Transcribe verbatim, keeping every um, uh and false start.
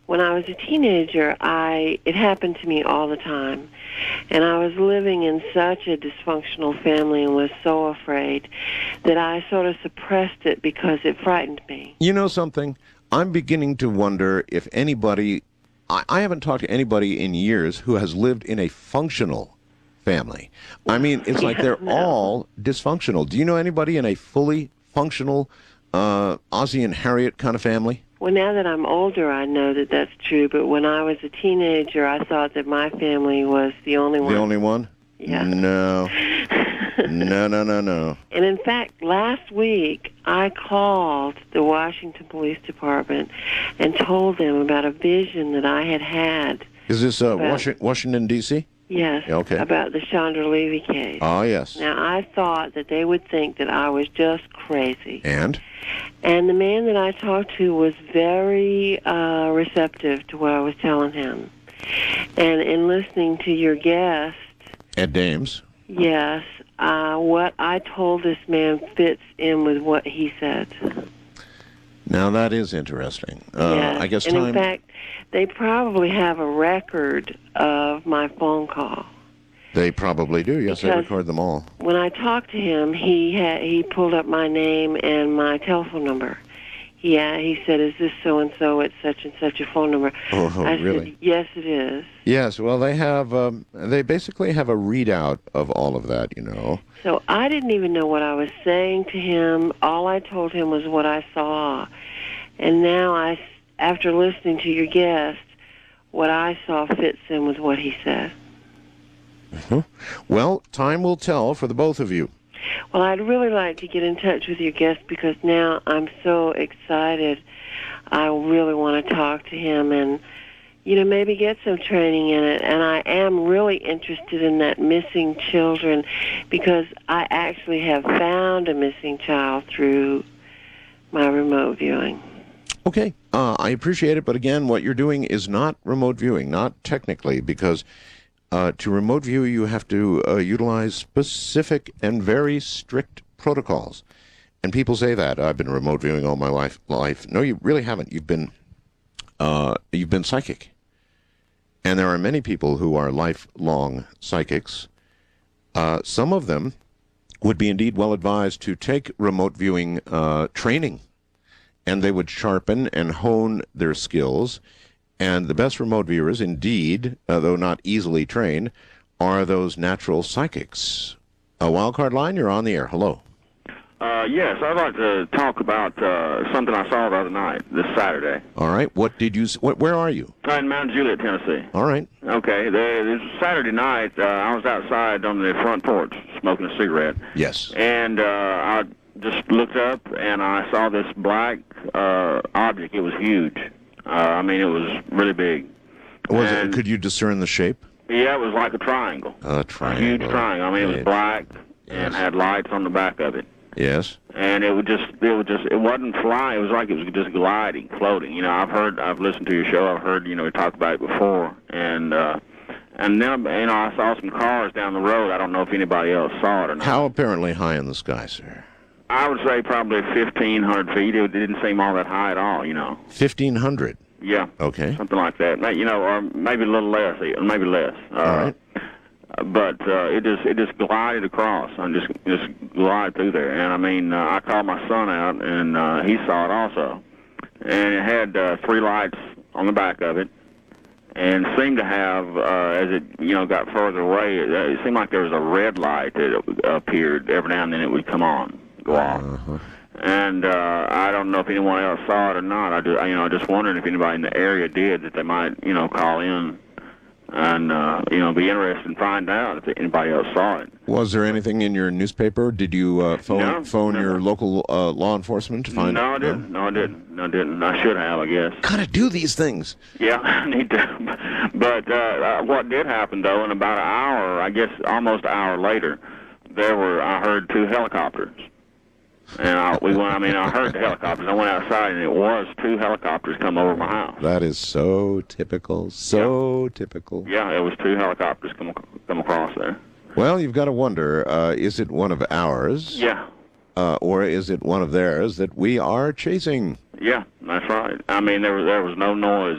when I was a teenager, I it happened to me all the time. And I was living in such a dysfunctional family and was so afraid that I sort of suppressed it because it frightened me. You know something? I'm beginning to wonder if anybody, I, I haven't talked to anybody in years who has lived in a functional family. I mean, it's like they're no. all dysfunctional. Do you know anybody in a fully functional uh, Ozzie and Harriet kind of family? Well, now that I'm older, I know that that's true. But when I was a teenager, I thought that my family was the only one. The only one? Yeah. No. no, no, no, no. And in fact, last week, I called the Washington Police Department and told them about a vision that I had had. Is this uh, about, Washington, Washington, D C? Yes, okay. About the Chandra Levy case. Oh, yes. Now, I thought that they would think that I was just crazy. And? And the man that I talked to was very uh, receptive to what I was telling him. And in listening to your guest... Ed Dames. Yes, uh, what I told this man fits in with what he said. Now, that is interesting. Uh, yes. I guess and time... in fact, they probably have a record of my phone call. They probably do. Yes, because they record them all. When I talked to him, he had, he pulled up my name and my telephone number. Yeah, he said, "Is this so and so? It's such and such a phone number." Oh, I really? said, "Yes, it is." Yes. Well, they have. Um, they basically have a readout of all of that. You know. So I didn't even know what I was saying to him. All I told him was what I saw, and now I, after listening to your guest, what I saw fits in with what he said. Mm-hmm. Well, time will tell for the both of you. Well, I'd really like to get in touch with your guest because now I'm so excited. I really want to talk to him and, you know, maybe get some training in it. And I am really interested in that missing children because I actually have found a missing child through my remote viewing. Okay, uh, I appreciate it, but again, what you're doing is not remote viewing, not technically, because uh, to remote view, you have to uh, utilize specific and very strict protocols. And people say that I've been remote viewing all my life. Life, no, you really haven't. You've been, uh, you've been psychic, and there are many people who are lifelong psychics. Uh, some of them would be indeed well advised to take remote viewing uh, training. And they would sharpen and hone their skills. And the best remote viewers, indeed, uh, though not easily trained, are those natural psychics. A wildcard line, you're on the air. Hello. Uh, yes, I'd like to talk about uh, something I saw the other night, this Saturday. All right. What did you? What, where are you? In Mount Juliet, Tennessee. All right. Okay. There, this Saturday night, uh, I was outside on the front porch smoking a cigarette. Yes. And uh, I just looked up and I saw this black uh, object. It was huge. Uh, I mean, it was really big. Was and, it? Could you discern the shape? Yeah, it was like a triangle. A triangle. A huge triangle. I mean, it was black yes. and had lights on the back of it. Yes. And it would just, it would just, it wasn't flying. It was like it was just gliding, floating. You know, I've heard, I've listened to your show. I've heard, you know, we talked about it before. And, uh, and then, you know, I saw some cars down the road. I don't know if anybody else saw it or not. How apparently high in the sky, sir? I would say probably fifteen hundred feet. It didn't seem all that high at all, you know. fifteen hundred? Yeah. Okay. Something like that. You know, or maybe a little less, maybe less. Uh, all right. But uh, it just it just glided across. I just just glided through there, and I mean, uh, I called my son out, and uh, he saw it also, and it had uh, three lights on the back of it, and seemed to have uh, as it you know got further away, it, it seemed like there was a red light that appeared every now and then. It would come on, go off. Uh-huh. And uh, I don't know if anyone else saw it or not. I just, you know, just wondering if anybody in the area did, that they might, you know, call in and, uh, you know, be interested and find out if anybody else saw it. Was there anything in your newspaper? Did you uh, phone no, phone no. your local uh, law enforcement to find? No, I didn't. No, I didn't. No, I didn't. I should have, I guess. Gotta do these things. Yeah, I need to. But uh, what did happen, though, in about an hour, I guess almost an hour later, there were, I heard two helicopters. And I, we went, I mean, I heard the helicopters. I went outside, and it was two helicopters come over my house. That is so typical, so yeah. typical. Yeah, it was two helicopters come come across there. Well, you've got to wonder, uh, is it one of ours? Yeah. Uh, or is it one of theirs that we are chasing? Yeah, that's right. I mean, there was, there was no noise